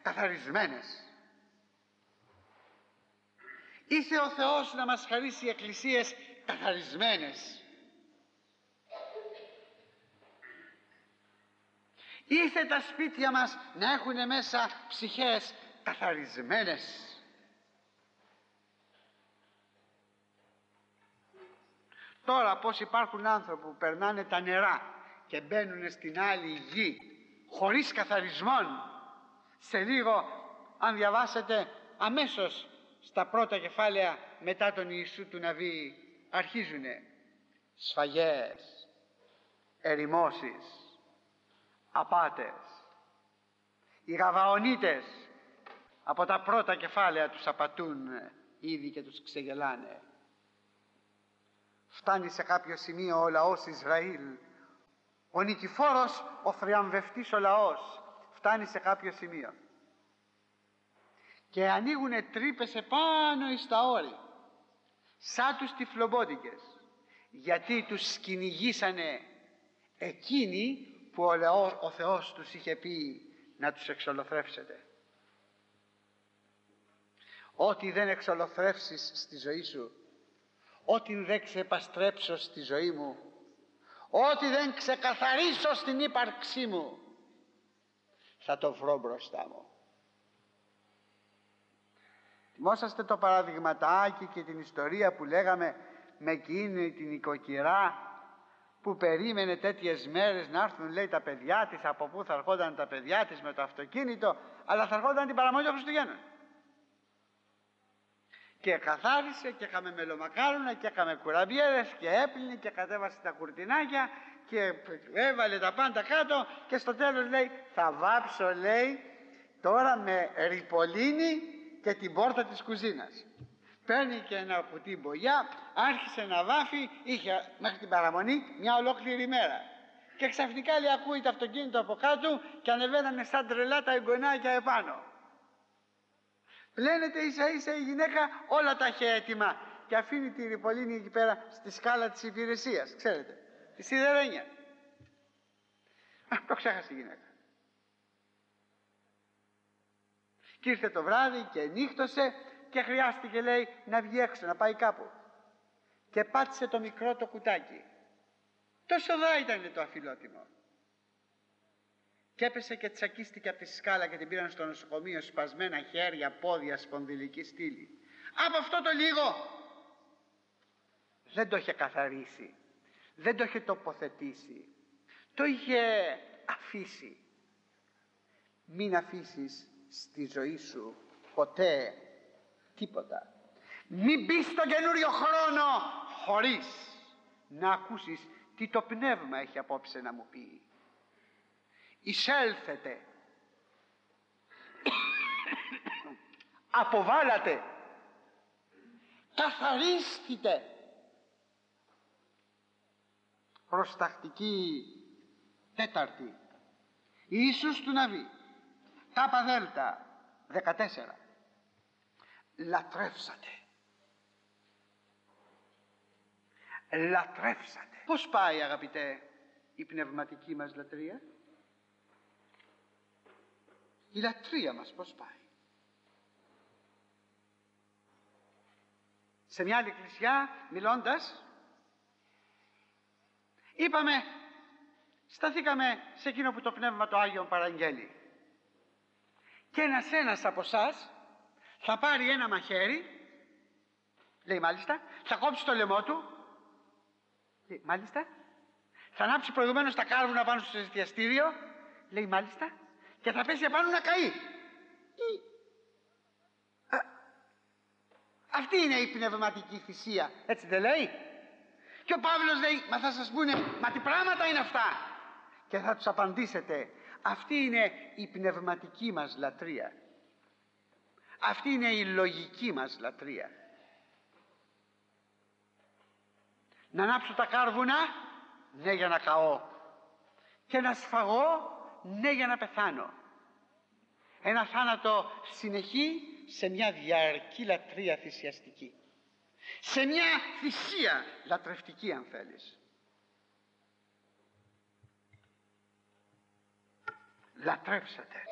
καθαρισμένες. Ήθε ο Θεός να μας χαρίσει εκκλησίες καθαρισμένες. Ήθε τα σπίτια μας να έχουν μέσα ψυχές καθαρισμένες. Τώρα πως υπάρχουν άνθρωποι που περνάνε τα νερά και μπαίνουν στην άλλη γη χωρίς καθαρισμόν, σε λίγο, αν διαβάσετε αμέσως στα πρώτα κεφάλαια μετά τον Ιησού του Ναβί, αρχίζουνε σφαγές, ερημώσεις, απάτες. Οι Γαβαονίτες από τα πρώτα κεφάλαια τους απατούν ήδη και τους ξεγελάνε. Φτάνει σε κάποιο σημείο ο λαός Ισραήλ, ο νικηφόρος, ο θριαμβευτής ο λαός, φτάνει σε κάποιο σημείο και ανοίγουνε τρύπες επάνω εις τα όρη σαν τους τυφλομπόντικες, γιατί τους κυνηγήσανε εκείνοι που ο Θεός τους είχε πει να τους εξολοθρεύσετε. Ό,τι δεν εξολοθρεύσεις στη ζωή σου, ό,τι δεν ξεπαστρέψω στη ζωή μου, ό,τι δεν ξεκαθαρίσω στην ύπαρξή μου, θα το βρω μπροστά μου. Θυμόσαστε το παραδειγματάκι και την ιστορία που λέγαμε με εκείνη την οικοκυρά που περίμενε τέτοιες μέρες να έρθουν, λέει, τα παιδιά της? Από πού θα ερχόταν τα παιδιά της με το αυτοκίνητο? Αλλά θα ερχόταν την παραμονή των Χριστουγέννων. Και καθάρισε και είχαμε μελομακάρονα και είχαμε κουραμπιέδες και έπλυνε και κατέβασε τα κουρτινάκια και έβαλε τα πάντα κάτω και στο τέλος λέει θα βάψω, λέει, τώρα με ριπολίνη και την πόρτα της κουζίνας. Παίρνει και ένα κουτί μπογιά, άρχισε να βάφει, είχε μέχρι την παραμονή μια ολόκληρη μέρα. Και ξαφνικά, λέει, ακούει το αυτοκίνητο από κάτω και ανεβαίνανε σαν τρελά τα εγγονάκια επάνω. Πλένεται ίσα ίσα η γυναίκα, όλα τα έχει έτοιμα και αφήνει τη ριπολίνη εκεί πέρα στη σκάλα της υπηρεσίας, ξέρετε, τη σιδερένια. Το ξέχασε η γυναίκα. Και ήρθε το βράδυ και νύχτωσε και χρειάστηκε, λέει, να βγει έξω, να πάει κάπου. Και πάτησε το μικρό το κουτάκι. Τόσο δρά ήταν το αφιλότιμο. Και έπεσε και τσακίστηκε από τη σκάλα και την πήραν στο νοσοκομείο, σπασμένα χέρια, πόδια, σπονδυλική στήλη. Από αυτό το λίγο δεν το είχε καθαρίσει, δεν το είχε τοποθετήσει, το είχε αφήσει. Μην αφήσεις στη ζωή σου ποτέ τίποτα. Μην μπεις στον καινούριο χρόνο χωρίς να ακούσεις τι το πνεύμα έχει απόψε να μου πει. Εισέλθετε, αποβάλατε, καθαρίστητε. Προστακτική τέταρτη, Ιησούς του Ναβί, Κάπα Δέλτα 14. Λατρεύσατε. Λατρεύσατε. Πώς πάει, αγαπητέ, η πνευματική μας λατρεία? Η λατρεία μας πώς πάει? Σε μια άλλη εκκλησιά μιλώντας είπαμε, σταθήκαμε σε εκείνο που το Πνεύμα το Άγιο παραγγέλει. Και ένας από εσάς θα πάρει ένα μαχαίρι, λέει μάλιστα, θα κόψει το λαιμό του, λέει μάλιστα, θα ανάψει προηγουμένως τα κάρβουνα πάνω στο εστιαστήριο, λέει μάλιστα, και θα πέσει επάνω να καεί. Αυτή είναι η πνευματική θυσία, έτσι δεν λέει? Και ο Παύλος λέει, μα θα σας πούνε, μα τι πράγματα είναι αυτά? Και θα τους απαντήσετε, αυτή είναι η πνευματική μας λατρεία. Αυτή είναι η λογική μας λατρεία. Να ανάψω τα κάρβουνα, ναι, για να καώ. Και να σφαγώ, ναι, για να πεθάνω. Ένα θάνατο συνεχή σε μια διαρκή λατρεία θυσιαστική. Σε μια θυσία λατρευτική, αν θέλεις. Λατρεύσατε.